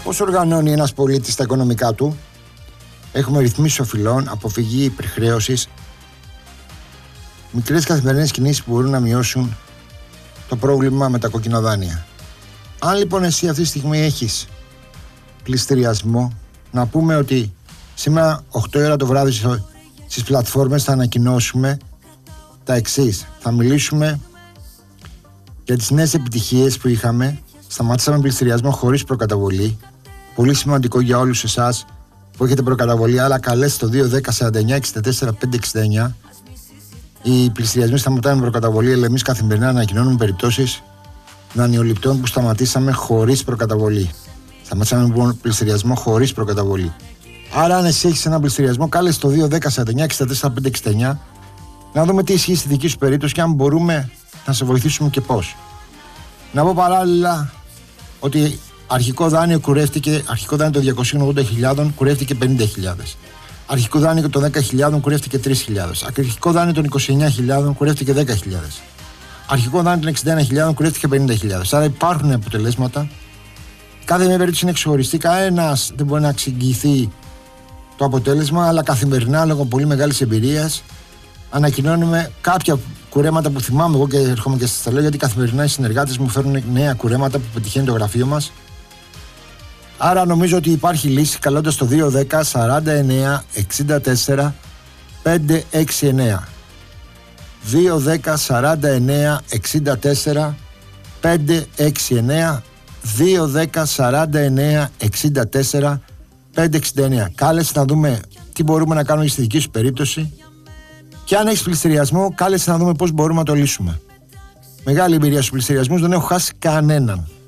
Πώς οργανώνει ένας πολίτης τα οικονομικά του? Έχουμε ρυθμίσεις οφειλών, αποφυγή υπερχρέωσης, μικρές καθημερινές κινήσεις που μπορούν να μειώσουν το πρόβλημα με τα κόκκινα δάνεια. Αν λοιπόν εσύ αυτή τη στιγμή έχεις πληστηριασμό, να πούμε ότι σήμερα 8 ώρα το βράδυ στις πλατφόρμες θα ανακοινώσουμε τα εξής. Θα μιλήσουμε για τις νέες επιτυχίες που είχαμε. Σταματήσαμε πληστηριασμό χωρίς προκαταβολή. Πολύ σημαντικό για όλους εσάς που έχετε προκαταβολή, αλλά καλέστε το 210-49-64-569. Οι πληστηριασμοί σταματάνε με προκαταβολή, αλλά εμείς καθημερινά ανακοινώνουμε περιπτώσεις δανειοληπτών που σταματήσαμε χωρίς προκαταβολή. Σταματήσαμε λοιπόν πληστηριασμό χωρίς προκαταβολή. Άρα, αν εσύ έχεις ένα πληστηριασμό, κάλεσε το 210-49-64-569 να δούμε τι ισχύει στη δική σου περίπτωση και αν μπορούμε να σε βοηθήσουμε και πώς. Να πω παράλληλα ότι αρχικό δάνειο των 280.000 κουρεύτηκε 50.000. Αρχικό δάνειο των 10.000 κουρεύτηκε 3.000. Αρχικό δάνειο των 29.000 κουρεύτηκε 10.000. Αρχικό δάνειο των 61.000 κουρεύτηκε 50.000. Άρα υπάρχουν αποτελέσματα. Κάθε μια περίπτωση είναι ξεχωριστή. Κανένας δεν μπορεί να εξηγηθεί το αποτέλεσμα, αλλά καθημερινά λόγω πολύ μεγάλης εμπειρίας ανακοινώνουμε κάποια κουρέματα που θυμάμαι εγώ και έρχομαι και σας τα λέω, γιατί καθημερινά οι συνεργάτες μου φέρνουν νέα κουρέματα που πετυχαίνει το γραφείο μας. Άρα νομίζω ότι υπάρχει λύση καλώντας το 210-49-64-569. 210-49-64-569. 210-49-64-569. Κάλεσε να δούμε τι μπορούμε να κάνουμε στη δική σου περίπτωση. Και αν έχεις πληστηριασμό, κάλεσε να δούμε πώς μπορούμε να το λύσουμε. Μεγάλη εμπειρία στους πληστηριασμούς, δεν έχω χάσει κανέναν.